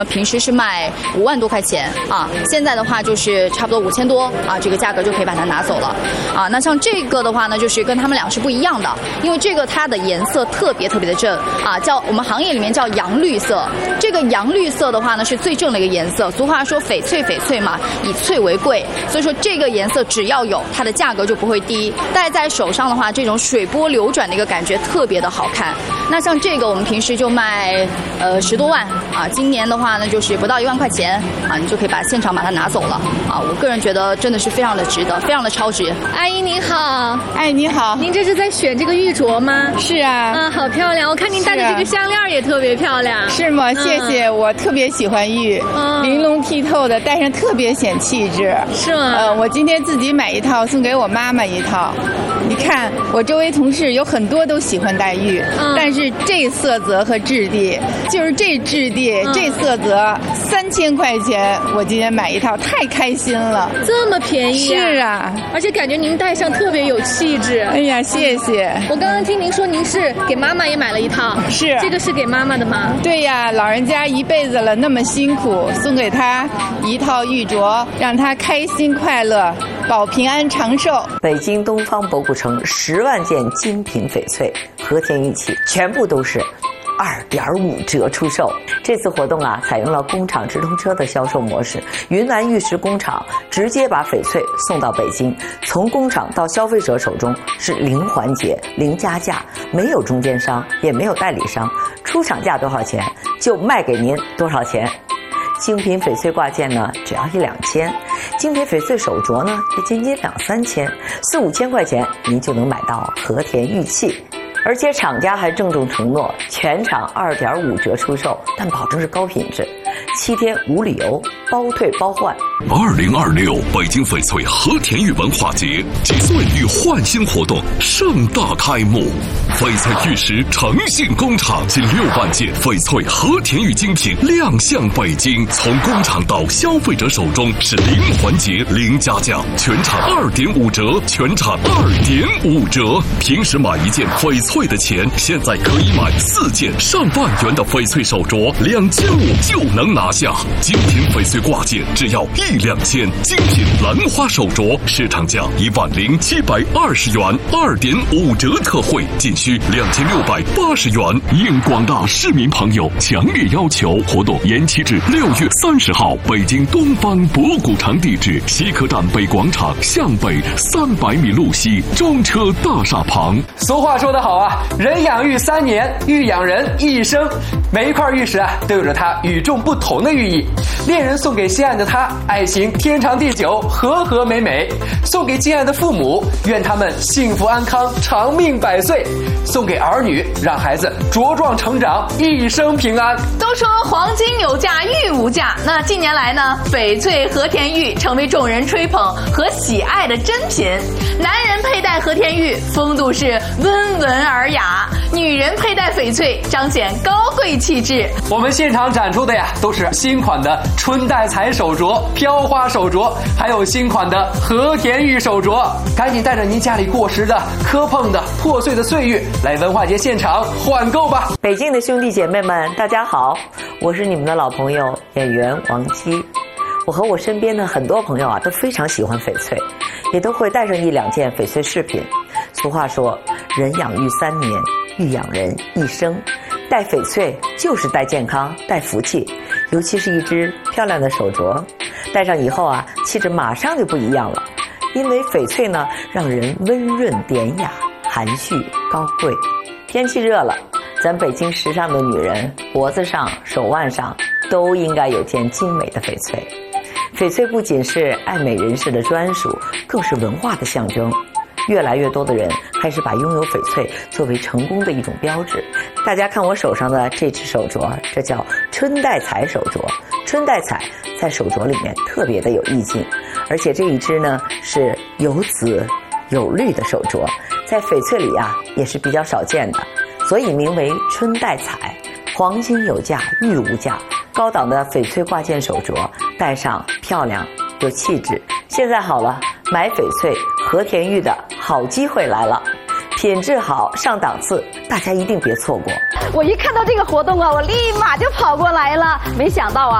平时是卖5万多块钱啊，现在的话就是差不多5000多啊，这个价格就可以把它拿走了啊。那像这个的话呢，就是跟他们俩是不一样的，因为这个它的颜色特别的正啊，叫我们行业里面叫洋绿色。这个洋绿色的话呢是最正的一个颜色。俗话说翡翠嘛，以翠为贵，所以说这个颜色只要有，它的价格就不会低。戴在手上的话，这种水波流转的一个感觉特别的好看。那像这个我们平时就卖10多万啊，今年的话呢就是不到1万块钱啊，你就可以现场把它拿走了啊。我个人觉得真的是非常的值得，非常的超值。 阿姨您好， 哎你好， 您这是在选这个玉镯吗？ 是啊， 啊好漂亮，我看您戴的这个项链也特别漂亮。 是吗？谢谢，我特别喜欢玉，玲珑剔透的，戴上特别显气质。 是吗？ 我今天自己买一套，送给我妈妈一套。你看，我周围同事有很多都喜欢戴玉，但是这色泽和质地，就是这质地、这色泽，3000块钱，我今天买一套，太开心了。 这么便宜啊？ 是啊， 而且感觉您戴上特别有气质。 哎呀，谢谢。 我刚刚听您说您是给妈妈也买了一套， 是这个是给妈妈的吗？ 对呀，老人家一辈子了，那么辛苦，送给她一套玉镯，让她开心快乐，保平安长寿。 北京东方博古城10万件精品翡翠和田玉器，全部都是2.5折出售。这次活动啊，采用了工厂直通车的销售模式，云南玉石工厂直接把翡翠送到北京，从工厂到消费者手中是零环节、零加价，没有中间商，也没有代理商，出厂价多少钱就卖给您多少钱。精品翡翠挂件呢，只要1-2千；精品翡翠手镯呢，也仅仅2-3千，4-5千块钱您就能买到和田玉器。而且厂家还郑重承诺，全场2.5折出售，但保证是高品质，7天无理由，包退包换。 2026北京翡翠和田玉文化节及岁玉焕新活动盛大开幕，翡翠玉石诚信工厂近6万件翡翠和田玉精品亮相北京，从工厂到消费者手中是零环节、零加价，全场2.5折，全场2.5折。平时买一件翡翠的钱，现在可以买4件上万元的翡翠手镯，2500就能拿下。精品翡翠挂件只要1-2千，精品兰花手镯市场价10720元，2.5折特惠，仅需2680元。应广大市民朋友强烈要求，活动延期至6月30号。北京东方博古城地址：西客站北广场向北300米路西，中车大厦旁。 俗话说得好啊，人养玉3年，玉养人一生。每一块玉石啊，都有着它与众不同的寓意。恋人送给心爱的他，爱情天长地久，和和美美；送给敬爱的父母，愿他们幸福安康，长命百岁；送给儿女，让孩子茁壮成长，一生平安。 都说黄金有价，玉无价。那近年来呢，翡翠和田玉成为众人吹捧和喜爱的珍品。男人佩戴和田玉，风度是温文尔雅；女人佩戴翡翠，彰显高贵气质。 我们现场展出的呀，都是新款的春带彩手镯、飘花手镯，还有新款的和田玉手镯。赶紧带着您家里过时的、磕碰的、破碎的岁月来文化节现场换购吧！ 北京的兄弟姐妹们，大家好，我是你们的老朋友演员王姬。我和我身边的很多朋友啊，都非常喜欢翡翠，也都会带上1-2件翡翠饰品。俗话说，人养玉3年，玉养人一生。戴翡翠就是带健康、带福气，尤其是一只漂亮的手镯，戴上以后啊，气质马上就不一样了。因为翡翠呢，让人温润典雅、含蓄高贵。天气热了，咱北京时尚的女人脖子上、手腕上都应该有件精美的翡翠。翡翠不仅是爱美人士的专属，更是文化的象征。越来越多的人开始把拥有翡翠作为成功的一种标志。大家看我手上的这只手镯，这叫春带彩手镯。春带彩在手镯里面特别的有意境，而且这一只呢是有紫有绿的手镯，在翡翠里啊也是比较少见的，所以名为春带彩。黄金有价，玉无价，高档的翡翠挂件手镯戴上漂亮有气质。现在好了，买翡翠和田玉的好机会来了。 品质好，上档次，大家一定别错过。 我一看到这个活动啊，我立马就跑过来了。没想到啊，